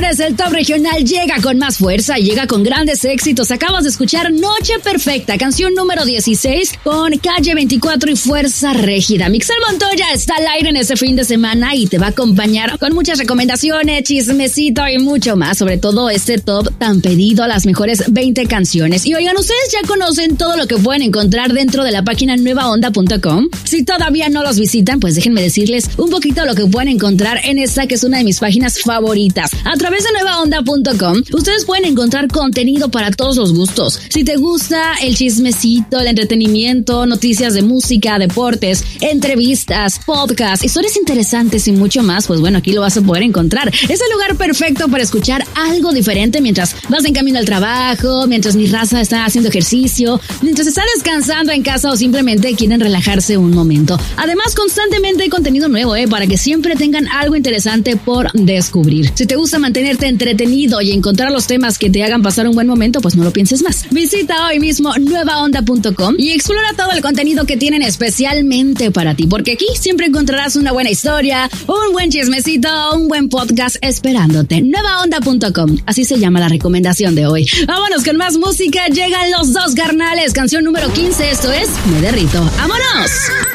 señores, el Top Regional llega con más fuerza y llega con grandes éxitos. Acabas de escuchar Noche Perfecta, canción número 16 con Calle 24 y Fuerza Régida. Mixel Montoya está al aire en este fin de semana y te va a acompañar con muchas recomendaciones, chismecito y mucho más. Sobre todo este top tan pedido, las mejores 20 canciones. Y oigan, ¿ustedes ya conocen todo lo que pueden encontrar dentro de la página nuevaonda.com? Si todavía no los visitan, pues déjenme decirles un poquito lo que pueden encontrar en esta que es una de mis páginas favoritas. A través de nuevaonda.com, ustedes pueden encontrar contenido para todos los gustos. Si te gusta el chismecito, el entretenimiento, noticias de música, deportes, entrevistas, podcasts, historias interesantes y mucho más, pues bueno, aquí lo vas a poder encontrar. Es el lugar perfecto para escuchar algo diferente mientras vas en camino al trabajo, mientras mi raza está haciendo ejercicio, mientras está descansando en casa o simplemente quieren relajarse un momento. Además, constantemente hay contenido nuevo, para que siempre tengan algo interesante por descubrir. Si te gusta mantenerte entretenido y encontrar los temas que te hagan pasar un buen momento, pues no lo pienses más. Visita hoy mismo nuevaonda.com y explora todo el contenido que tienen especialmente para ti, porque aquí siempre encontrarás una buena historia, un buen chismecito, un buen podcast esperándote. Nuevaonda.com, así se llama la recomendación de hoy. Vámonos con más música, llegan los dos carnales, canción número 15, esto es Me Derrito. ¡Vámonos!